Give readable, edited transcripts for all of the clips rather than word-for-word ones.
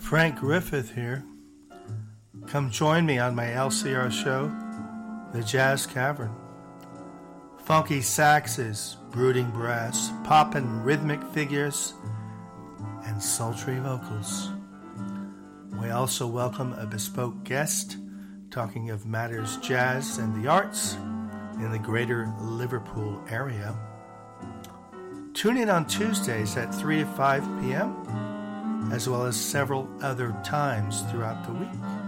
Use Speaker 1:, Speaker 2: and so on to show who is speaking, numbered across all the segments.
Speaker 1: Frank Griffith here. Come join me on my LCR show, The Jazz Cavern. Funky saxes, brooding brass, poppin' rhythmic figures, and sultry vocals. We also welcome a bespoke guest talking of matters jazz and the arts in the greater Liverpool area. Tune in on Tuesdays at 3 to 5 p.m., as well as several other times throughout the week.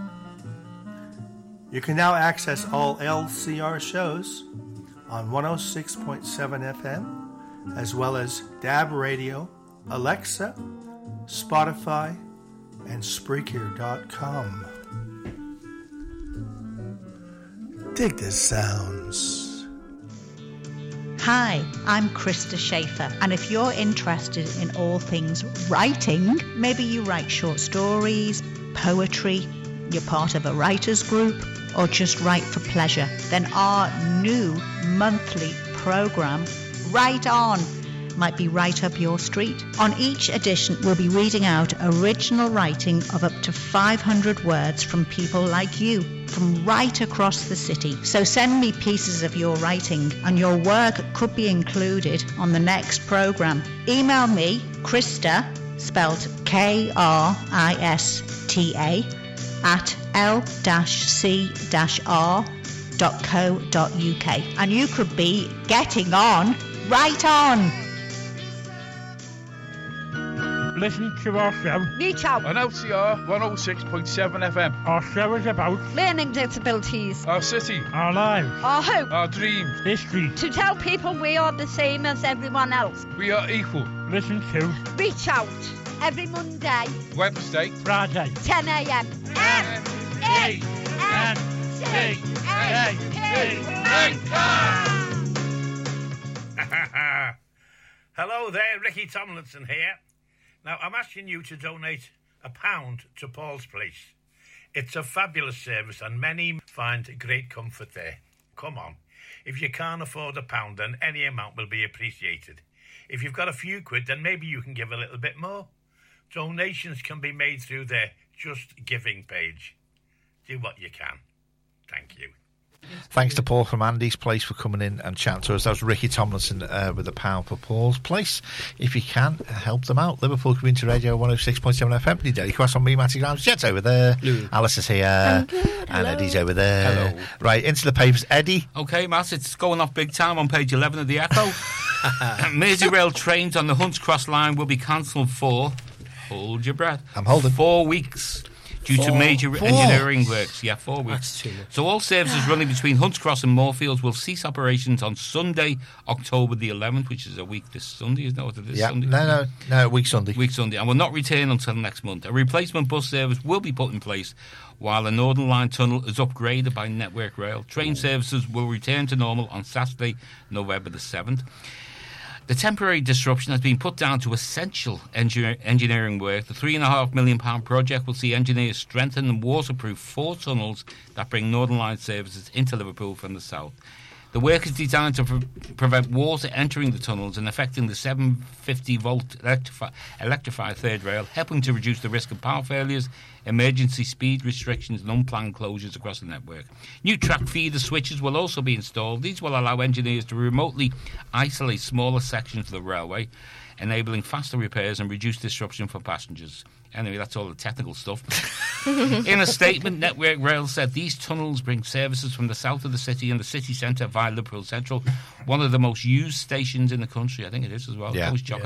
Speaker 1: You can now access all LCR shows on 106.7 FM, as well as DAB Radio, Alexa, Spotify, and Spreaker.com. Dig the sounds.
Speaker 2: Hi, I'm Krista Schaefer, and if you're interested in all things writing, maybe you write short stories, poetry, you're part of a writers group, or just write for pleasure, then our new monthly program, Write On, might be right up your street. On each edition, we'll be reading out original writing of up to 500 words from people like you, from right across the city. So send me pieces of your writing, and your work could be included on the next program. Email me, Krista, spelled Krista, at l-c-r.co.uk, and you could be getting on right on.
Speaker 3: Listen to our show.
Speaker 4: Reach out
Speaker 5: on LCR 106.7 FM.
Speaker 3: Our show is about
Speaker 4: learning disabilities,
Speaker 5: our city,
Speaker 3: our lives,
Speaker 4: our hope,
Speaker 5: our dreams,
Speaker 3: history.
Speaker 4: To tell people we are the same as everyone else.
Speaker 5: We are equal.
Speaker 3: Listen to
Speaker 4: Reach Out every Monday,
Speaker 5: Wednesday,
Speaker 3: Friday,
Speaker 4: 10 a.m.
Speaker 6: Hello there, Ricky Tomlinson here. Now, I'm asking you to donate £1 to Paul's Place. It's a fabulous service and many find great comfort there. Come on. If you can't afford £1, then any amount will be appreciated. If you've got a few quid, then maybe you can give a little bit more. Donations can be made through their Just Giving page. Do what you can. Thank you.
Speaker 7: Thanks to Paul from Andy's Place for coming in and chatting to us. That was Ricky Tomlinson with £1 for Paul's Place. If you can, help them out. Liverpool Community Radio 106.7 FM. The Daily Quest on me, Matty Grimes. Jet's over there.
Speaker 8: Hello.
Speaker 7: Alice is here. And Eddie's over there.
Speaker 8: Hello.
Speaker 7: Right, into the papers. Eddie.
Speaker 8: OK, Matt, it's going off big time on page 11 of the Echo. Merseyrail trains on the Hunts Cross line will be cancelled for, hold your breath,
Speaker 7: I'm holding,
Speaker 8: 4 weeks. Due to major engineering works. Yeah, 4 weeks. So all services running between Hunts Cross and Moorfields will cease operations on Sunday, October the 11th, which is a week this Sunday, isn't it? This Sunday?
Speaker 7: No, week Sunday.
Speaker 8: Week Sunday, and will not return until next month. A replacement bus service will be put in place while the Northern Line tunnel is upgraded by Network Rail. Train services will return to normal on Saturday, November the 7th. The temporary disruption has been put down to essential engineering work. The £3.5 million project will see engineers strengthen and waterproof 4 tunnels that bring Northern Line services into Liverpool from the south. The work is designed to prevent water entering the tunnels and affecting the 750-volt electrified third rail, helping to reduce the risk of power failures, emergency speed restrictions and unplanned closures across the network. New track feeder switches will also be installed. These will allow engineers to remotely isolate smaller sections of the railway, enabling faster repairs and reduced disruption for passengers. Anyway, that's all the technical stuff. In a statement, Network Rail said these tunnels bring services from the south of the city and the city centre via Liverpool Central, one of the most used stations in the country. I think it is as well.
Speaker 7: Yeah.